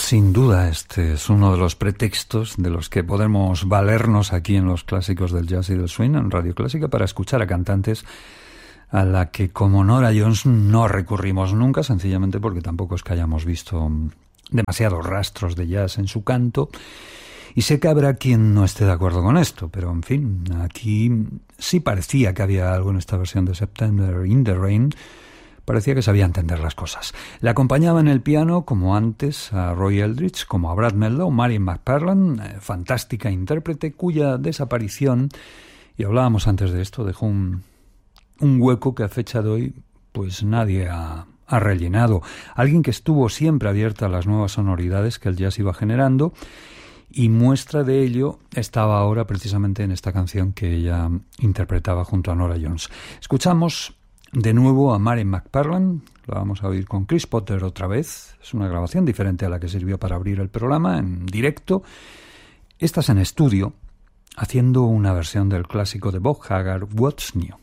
Sin duda, este es uno de los pretextos de los que podemos valernos aquí en los clásicos del jazz y del swing en Radio Clásica para escuchar a cantantes a la que como Norah Jones no recurrimos nunca, sencillamente porque tampoco es que hayamos visto demasiados rastros de jazz en su canto. Y sé que habrá quien no esté de acuerdo con esto, pero en fin, aquí sí parecía que había algo en esta versión de September in the Rain. Parecía que sabía entender las cosas. Le acompañaba en el piano, como antes, a Roy Eldridge, como a Brad Mehldau, Marian McParland, fantástica intérprete, cuya desaparición, y hablábamos antes de esto, dejó un hueco que a fecha de hoy pues nadie ha rellenado. Alguien que estuvo siempre abierta a las nuevas sonoridades que el jazz iba generando, y muestra de ello estaba ahora precisamente en esta canción que ella interpretaba junto a Norah Jones. Escuchamos de nuevo a Marian McParland, la vamos a oír con Chris Potter otra vez. Es una grabación diferente a la que sirvió para abrir el programa, en directo. Esta es en estudio, haciendo una versión del clásico de Bob Haggard, What's New.